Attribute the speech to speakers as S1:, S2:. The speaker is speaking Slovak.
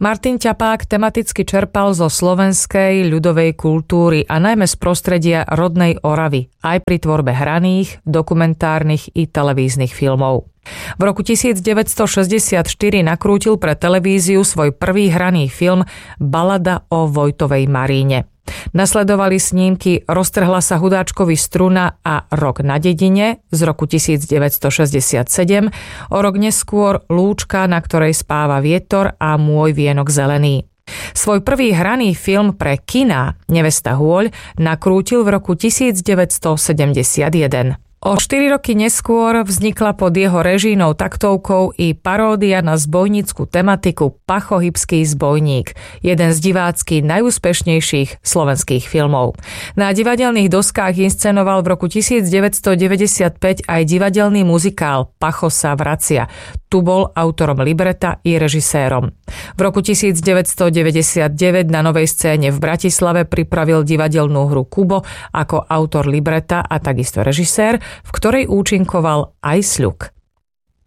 S1: Martin Ťapák tematicky čerpal zo slovenskej ľudovej kultúry a najmä z prostredia rodnej Oravy, aj pri tvorbe hraných, dokumentárnych i televíznych filmov. V roku 1964 nakrútil pre televíziu svoj prvý hraný film Balada o Vojtovej Maríne. Nasledovali snímky Roztrhla sa hudáčkovi struna a Rok na dedine z roku 1967, o rok neskôr Lúčka, na ktorej spáva vietor a Môj vienok zelený. Svoj prvý hraný film pre kiná Nevesta hôľ nakrútil v roku 1971. O 4 roky neskôr vznikla pod jeho režijnou taktovkou i paródia na zbojnícku tematiku Pachohybský zbojník, jeden z divácky najúspešnejších slovenských filmov. Na divadelných doskách inscenoval v roku 1995 aj divadelný muzikál Pacho sa vracia. Tu bol autorom libreta i režisérom. V roku 1999 na Novej scéne v Bratislave pripravil divadelnú hru Kubo ako autor libreta a takisto režisér, v ktorej účinkoval aj Sľuk.